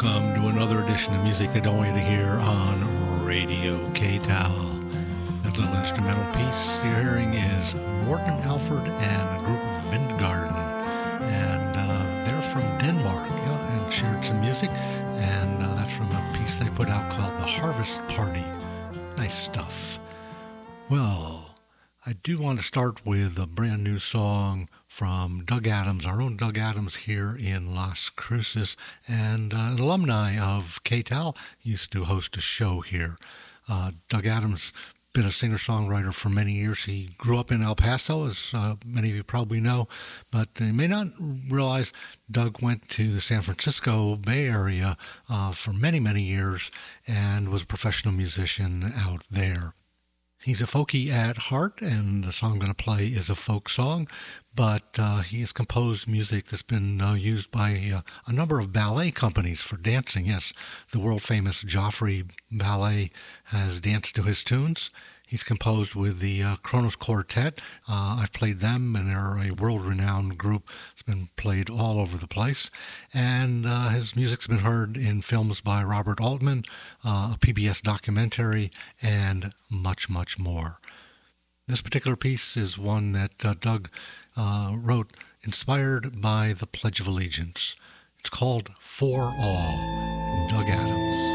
welcome to another edition of Music They Don't Want You to Hear on Radio K-Tal. That little instrumental piece you're hearing is Morten Alford and a group Vindgarden. And they're from Denmark, and shared some music. And that's from a piece they put out called The Harvest Party. Nice stuff. Well, I do want to start with a brand new song from Doug Adams, our own Doug Adams here in Las Cruces, and an alumni of K-Tal. He used to host a show here. Doug Adams been a singer-songwriter for many years. He grew up in El Paso, as many of you probably know, but you may not realize Doug went to the San Francisco Bay Area for many, many years and was a professional musician out there. He's a folkie at heart, and the song I'm going to play is a folk song, but he has composed music that's been used by a number of ballet companies for dancing. Yes, the world-famous Joffrey Ballet has danced to his tunes. He's composed with the Kronos Quartet. I've played them, and they're a world-renowned group. It's been played all over the place. And his music's been heard in films by Robert Altman, a PBS documentary, and much, much more. This particular piece is one that Doug wrote inspired by the Pledge of Allegiance. It's called For All, Doug Adams.